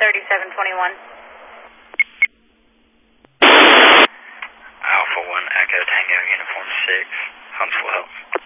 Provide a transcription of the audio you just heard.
3721. Alpha 1 Echo Tango Uniform 6, Huntsville Help.